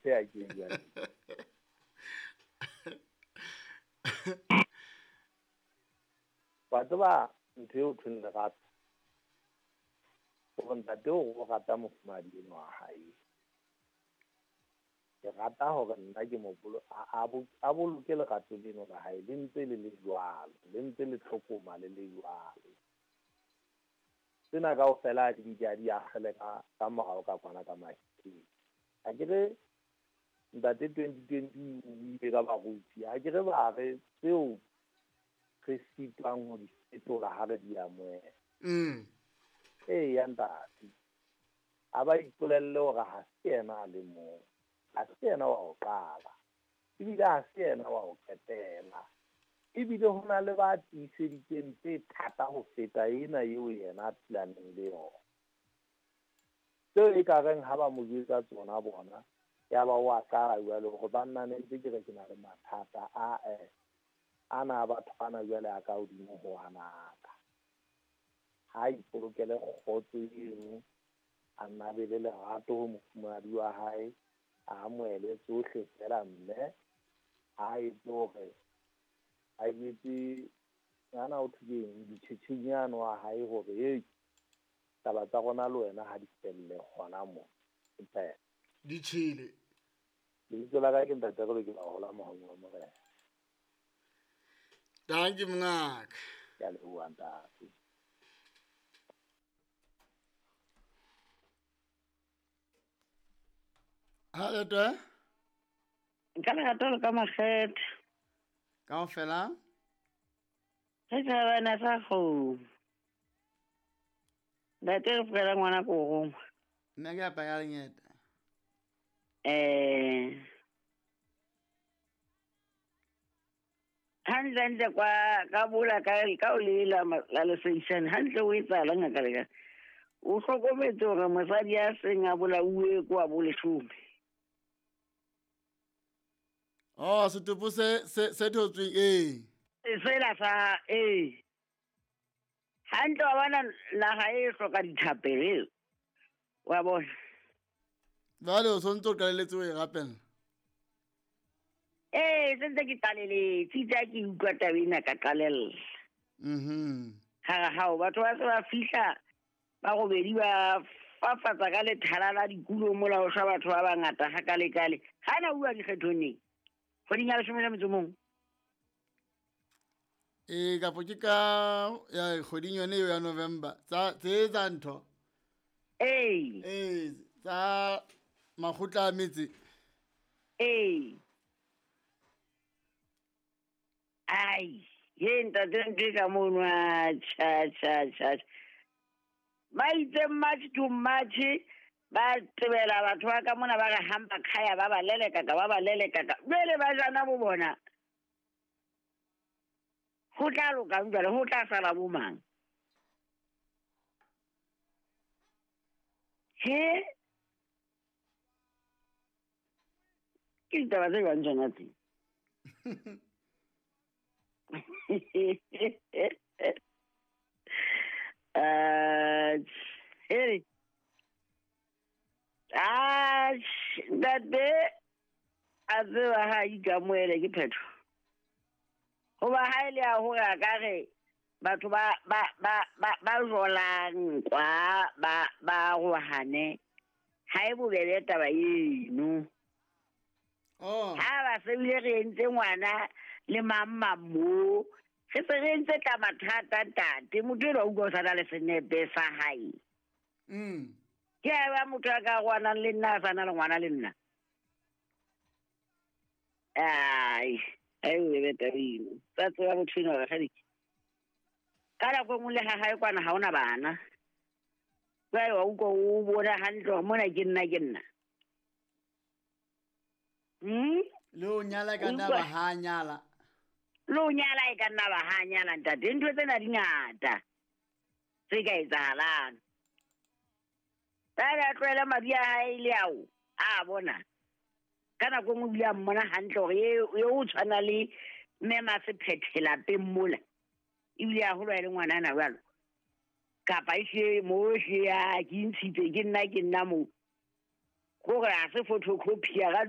he a ke bua ba tseba ntho eo thweng lerato gore ntate o rata mofumadi eno wa hae ke rata gore nna ke a boloke lerato leno la hae le ntse le le jwalo le ntse le tlhokoma le le jwalo sena ka o fela di agele ka morao ka kwana ka mahiteng a ke re ntate 2020 o ile ka baruti a ke re ba re tseo re sitwang ho di fetola ha re di amohela ya ntate a ba ipolelle hore ha se yena a le moo ha se yena wa ho qala ebile ha se yena wa ho qetela ebile ho na le ba tiiseditseng tse thata ho feta ena eo yena a phelaneng le yona seo e ka reng ha ba mo jwetsa tsona bona ya ba wa qala jwale gore ba nna ntse ke re ke na le mathata ana batho bana jwale a ka hodimo ho anaka ha ipolokele kgotso eno a nna be le lerato ho mofumadi wa hae a moele tsohle fela mme ha e tloge a etse ngana o thukeng ditšhitšhinyana wa hae gore taba tsa gona le wena ha di felle gona mo di tšhile lebitso la ka ke ntate gore ke ba gola mohongo morena danke mngaka ke a leboha ntate Hallo da? Ka lerato le ka makgethe kaofela ge tsa bana sa go ntate re fela ngwana ko gongwe nna ke apa ya lenyeta hantle kwa ka bula ka o lela la leseisane hantle o etsala ngaka le ka o hlokometse gore mosadi a seng a bolauwe kwa boleshome setopo se thotsweng sela sa hantle wa bona naga e hloka dithapelo wa bona jale o tshwanetse o qaleletse o e rapella sentse ke qaleletse itse ke utlwa tabena ka qalella hao batho ba se ba fihla ba go bedi ba fafatsa ka lethala la dikulo mola o sha batho ba bangata ha ka lekale ha na bua dikgethoneng kgoding ya 10 mong kapo ke ka ya kgoding yone eo ya November tsa ntho tsa makgotla a metse ai ye ntate ka monwa cha ba itse match to match ba tebela batho ba ka mona ba ga hamba khaya ba ba leleka bele ba jana bo bona ho tla loka jwale ho tla sala bo mang ke taba tse jwang tsona tse ntate a tseba ha ikamoele ke phetho goba ha ile a hore a ka re batho ba jolang kwa ba go hane ha e bobebe taba eno ha ba se bile re entse ngwana le mamma mo se se re entse ka mathata tate motho e o go sa le senepe sa hae ke ba motho ka gwana le nna sana le ngwana le nna ai we beta bino tsa tswa bothino ga di kala go mo le ha hae kwana ha ona bana ba o go o bona hantle mona ke nna le o nyala ka nna ba ha nyala lo nyala e ka nna ba ha nyala ntate ntwe tsena di ngata se ka etsahalang ba tlwela madi a hae le ao a bona kana go mo bua mmona hantle gore ye o tshwana le mema se phethela pemmola ile ya holwa le ngwana na jalo kapa ishe mo she ya ke ntshitse ke nna mo go ga se photocopy ya